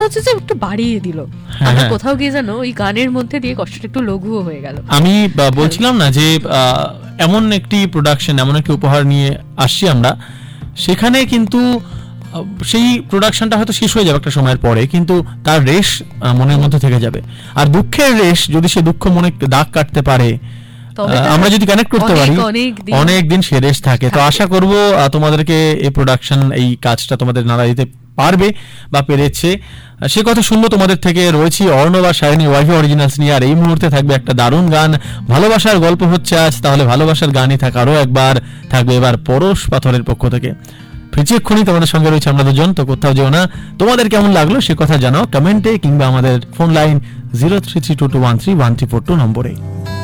হচ্ছে যে একটু বাড়িয়ে দিল, আমার কোথাও গিয়ে যেন ওই গানের মধ্যে দিয়ে কষ্টটা একটু লঘুও হয়ে গেল। আমি বলছিলাম না যে এমন একটি প্রোডাকশন, এমন একটি উপহার নিয়ে আসছি আমরা, সেখানে কিন্তু সেই প্রোডাকশনটা হয়তো শেষ হয়ে যাবে একটা সময়ের পরে, কিন্তু তার রেশ মনের মধ্যে থেকে যাবে। আর দুঃখের রেশ যদি সে দুঃখ মনে দাগ কাটতে পারে, আমরা যদি কানেক্ট করতে পারি, অনেক দিন সে রেশ থাকে। তো আশা করব তোমাদেরকে এই প্রোডাকশন, এই কাজটা তোমাদের নাড়া দিতে পারবে বা পেরেছে, সে কথা শুনবো তোমাদের থেকে। রয়েছি অর্ণব আর সায়নী ওয়াইফি অরিজিনালস নিয়ে, আর এই মুহূর্তে থাকবে একটা দারুণ গান, ভালোবাসার গল্প হচ্ছে আজ, তাহলে ভালোবাসার গানই থাক আরো একবার, থাকবে এবার পরশ পাথরের পক্ষ থেকে। ফিরছি এক্ষুনি, তোমাদের সঙ্গে রয়েছে আমরা দুজন, তো কোথাও যেও না। তোমাদের কেমন লাগলো সে কথা জানাও কমেন্টে, কিংবা আমাদের ফোন লাইন 0332213142 নম্বরে।